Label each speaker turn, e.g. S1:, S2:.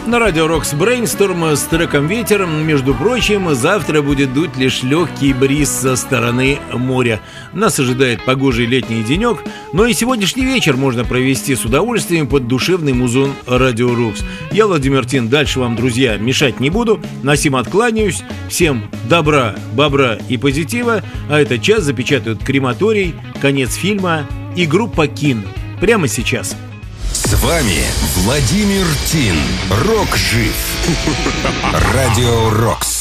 S1: На радио Рокс Брейнсторм с треком «Ветер». Между прочим, завтра будет дуть лишь легкий бриз со стороны моря. Нас ожидает погожий летний денек, но и сегодняшний вечер можно провести с удовольствием под душевный музон радио Рокс. Я, Владимир Тин, дальше вам, друзья, мешать не буду. На сим откланяюсь. Всем добра, бобра и позитива. А этот час запечатают «Крематорий», конец фильма и группа «Кин». Прямо сейчас.
S2: С вами Владимир Тин. Рок жив. Радио Рокс.